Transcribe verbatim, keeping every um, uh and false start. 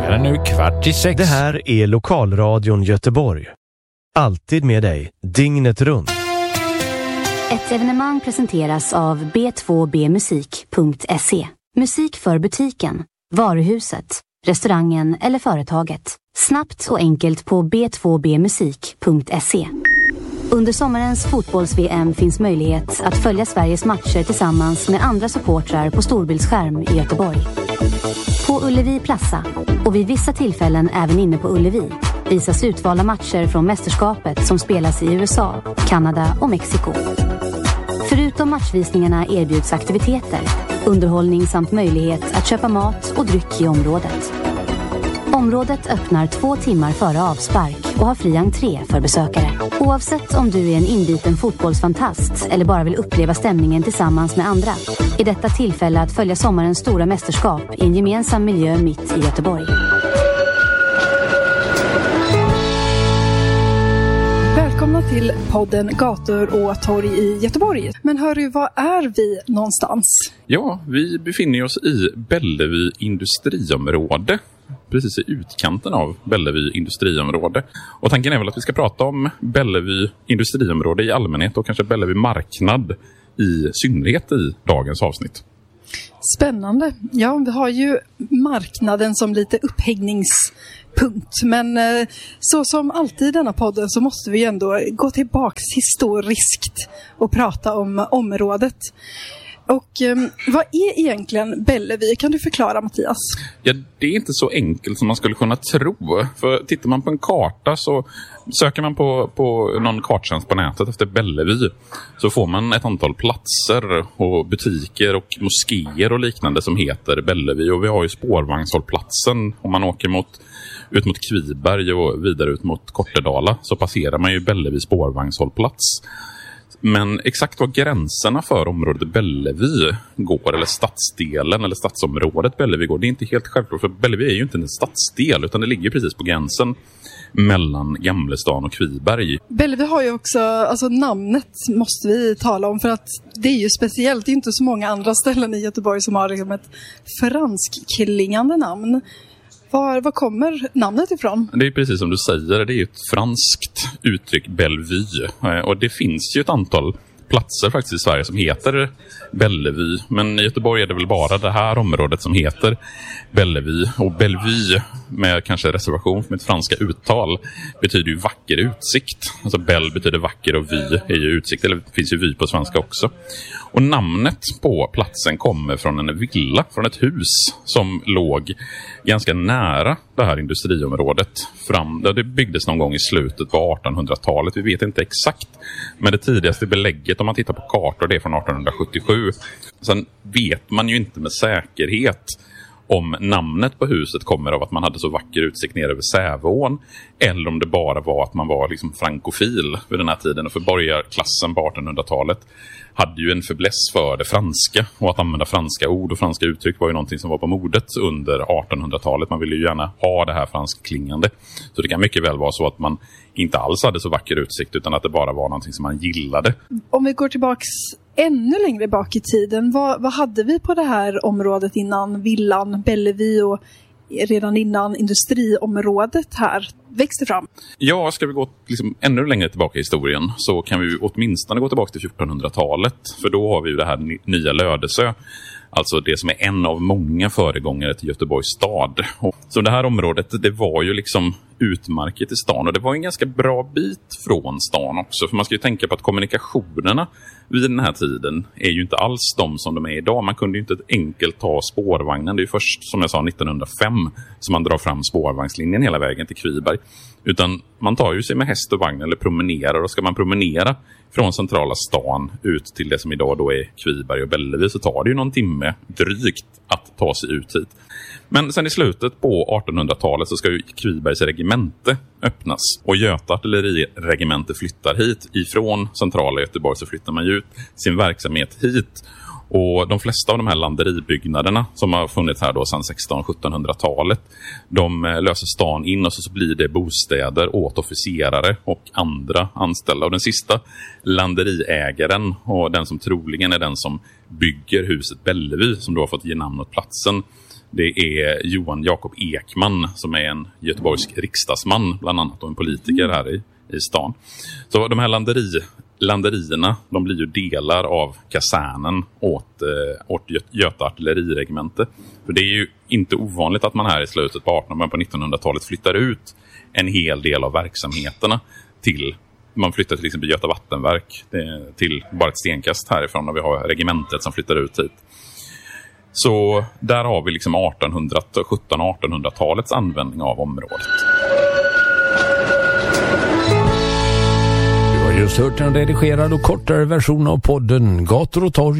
Klockan är nu kvart i sex. Det här är Lokalradion Göteborg. Alltid med dig, dygnet runt. Ett evenemang presenteras av b två b musik punkt se. Musik för butiken, varuhuset, restaurangen eller företaget. Snabbt och enkelt på b två b musik punkt se. Under sommarens fotbolls-V M finns möjlighet att följa Sveriges matcher tillsammans med andra supportrar på storbildsskärm i Göteborg. På Ullevi Plaza och vid vissa tillfällen även inne på Ullevi visas utvalda matcher från mästerskapet som spelas i U S A, Kanada och Mexiko. Förutom matchvisningarna erbjuds aktiviteter, underhållning samt möjlighet att köpa mat och dryck i området. Området öppnar två timmar före avspark och har fri entré för besökare. Oavsett om du är en inbiten fotbollsfantast eller bara vill uppleva stämningen tillsammans med andra, är detta tillfälle att följa sommarens stora mästerskap i en gemensam miljö mitt i Göteborg. Välkomna till podden Gator och torg i Göteborg. Men hörru, var är vi någonstans? Ja, vi befinner oss i Bellevue industriområde. Precis i utkanten av Bellevue industriområde. Och tanken är väl att vi ska prata om Bellevue industriområde i allmänhet och kanske Bellevue marknad i synnerhet i dagens avsnitt. Spännande. Ja, vi har ju marknaden som lite upphängningspunkt. Men så som alltid i denna podden så måste vi ändå gå tillbaks historiskt och prata om området. Och eh, vad är egentligen Bellevue? Kan du förklara, Mattias? Ja, det är inte så enkelt som man skulle kunna tro. För tittar man på en karta så söker man på, på någon karttjänst på nätet efter Bellevue så får man ett antal platser och butiker och moskéer och liknande som heter Bellevue. Och vi har ju spårvagnshållplatsen. Om man åker mot, ut mot Kviberg och vidare ut mot Kortedala så passerar man ju Bellevue spårvagnshållplats. Men exakt var gränserna för området Bellevue går, eller stadsdelen eller stadsområdet Bellevue går, det är inte helt självklart, för Bellevue är ju inte en stadsdel utan det ligger precis på gränsen mellan Gamlestan och Kviberg. Bellevue har ju också, alltså namnet måste vi tala om, för att det är ju speciellt, det är inte så många andra ställen i Göteborg som har liksom ett franskklingande namn. Var, var kommer namnet ifrån? Det är precis som du säger, det är ett franskt uttryck, Bellevue. Och det finns ju ett antal platser faktiskt i Sverige som heter Bellevue. Men i Göteborg är det väl bara det här området som heter Bellevue. Och Bellevue, med kanske reservation för mitt franska uttal, betyder ju vacker utsikt. Alltså Bell betyder vacker och vy är ju utsikt, eller det finns ju vy på svenska också. Och namnet på platsen kommer från en villa, från ett hus som låg ganska nära det här industriområdet. Fram, det byggdes någon gång i slutet på artonhundratalet, vi vet inte exakt. Men det tidigaste belägget om man tittar på kartor, det är från artonhundrasjuttiosju. Sen vet man ju inte med säkerhet om namnet på huset kommer av att man hade så vacker utsikt ner över Säveån, eller om det bara var att man var liksom frankofil vid den här tiden. Och för borgarklassen på artonhundratalet hade ju en fäbless för det franska, och att använda franska ord och franska uttryck var ju någonting som var på modet under artonhundratalet. Man ville ju gärna ha det här franskklingande. Så det kan mycket väl vara så att man inte alls hade så vacker utsikt utan att det bara var någonting som man gillade. Om vi går tillbaks ännu längre bak i tiden, vad, vad hade vi på det här området innan villan Bellevue och redan innan industriområdet här växte fram? Ja, ska vi gå liksom ännu längre tillbaka i historien så kan vi åtminstone gå tillbaka till fjortonhundratalet. För då har vi ju det här nya Lödöse. Alltså det som är en av många föregångare till Göteborgs stad. Så det här området, det var ju liksom utmarket i stan. Och det var en ganska bra bit från stan också. För man ska ju tänka på att kommunikationerna vid den här tiden är ju inte alls de som de är idag. Man kunde ju inte enkelt ta spårvagnen. Det är ju först, som jag sa, nittonhundrafem som man drar fram spårvagnslinjen hela vägen till Kviberg. Utan man tar ju sig med häst och vagn eller promenerar. Och ska man promenera från centrala stan ut till det som idag då är Kviberg och Bellevue så tar det ju någon timme drygt att ta sig ut hit. Men sen i slutet på artonhundratalet så ska ju Kvibergs regemente öppnas. Och Göta artilleriregemente flyttar hit. Ifrån centrala Göteborg så flyttar man ut sin verksamhet hit. Och de flesta av de här landeribyggnaderna som har funnits här då sedan sexton-sjuttonhundratalet, de löser stan in och så blir det bostäder åt officerare och andra anställda. Och den sista landeriägaren och den som troligen är den som bygger huset Bellevue, som då har fått ge namn åt platsen, Det är Johan Jakob Ekman som är en göteborgsk riksdagsman bland annat och en politiker här i, i stan. Så de här landeri, landerierna, de blir ju delar av kasernen åt, eh, åt Göta artilleriregemente. För det är ju inte ovanligt att man här i slutet på artonhundratalet på nittonhundratalet flyttar ut en hel del av verksamheterna till, man flyttar till exempel Göta vattenverk till bara ett stenkast härifrån när vi har regementet som flyttar ut hit. Så där har vi liksom artonhundra, sjuttonhundra- och artonhundratalets användning av området. Du har just hört en redigerad och kortare version av podden Gator och torg